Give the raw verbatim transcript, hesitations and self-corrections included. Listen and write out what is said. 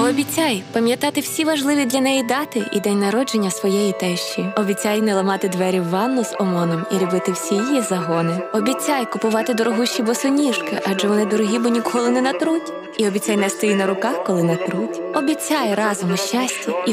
Пообіцяй пам'ятати всі важливі для неї дати і день народження своєї тещі. Обіцяй не ламати двері в ванну з омоном і любити всі її загони. Обіцяй купувати дорогущі босоніжки, адже вони дорогі, бо ніколи не натруть. І обіцяй нести її на руках, коли натруть. Обіцяй разом у щасті і